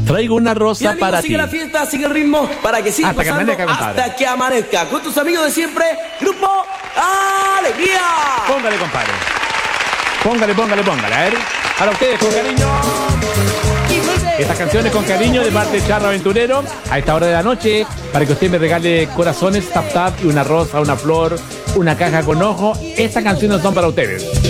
Traigo una rosa amigo, para sigue ti. la fiesta, sigue el ritmo, para que siga Hasta que pasando amanezca, compadre. hasta que amanezca. Con tus amigos de siempre, Grupo Alegría. Póngale, compadre. Póngale. A ver, para ustedes con cariño. Estas canciones con cariño de parte de Charro Aventurero a esta hora de la noche, para que usted me regale corazones, tap tap y una rosa, una flor, una caja con ojo. Estas canciones son para ustedes.